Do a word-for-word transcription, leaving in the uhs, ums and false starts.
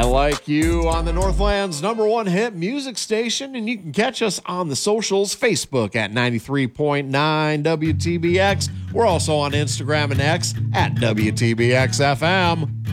Like You on the Northland's number one hit music station, and you can catch us on the socials, Facebook at ninety-three point nine W T B X. We're also on Instagram and X at W T B X F M.